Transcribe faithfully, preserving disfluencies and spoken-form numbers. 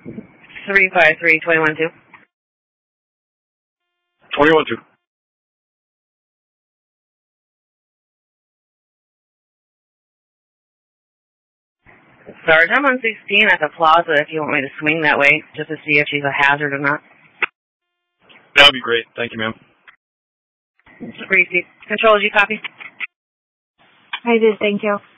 three five three, two one two. twenty-one two. Sarge, I'm on sixteen at the plaza if you want me to swing that way, just to see if she's a hazard or not. That would be great. Thank you, ma'am. Receipt. Control, did you copy? I did, thank you.